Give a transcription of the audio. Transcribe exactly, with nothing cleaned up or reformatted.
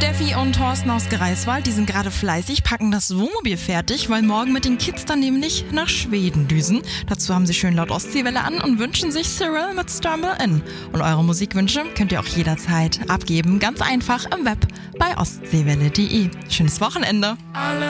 Steffi und Thorsten aus Greifswald, die sind gerade fleißig, packen das Wohnmobil fertig, weil morgen mit den Kids dann nämlich nach Schweden düsen. Dazu haben sie schön laut Ostseewelle an und wünschen sich Cyril mit Stumble In. Und eure Musikwünsche könnt ihr auch jederzeit abgeben, ganz einfach im Web bei ostseewelle punkt de. Schönes Wochenende! Alle